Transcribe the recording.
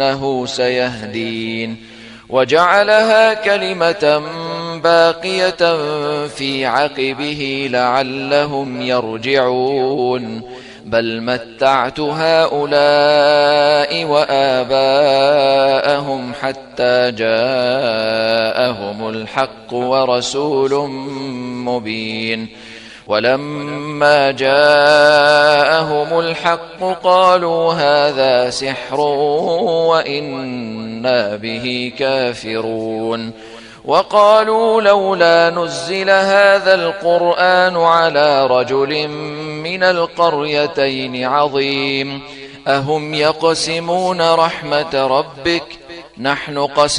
إنه سيهدين وجعلها كلمة باقية في عقبه لعلهم يرجعون بل متعت هؤلاء وآباءهم حتى جاءهم الحق ورسول مبين ولما جاءهم الحق قالوا هذا سحر وإنا به كافرون وقالوا لولا نزل هذا القرآن على رجل من القريتين عظيم أهم يقسمون رحمة ربك نحن قسمنا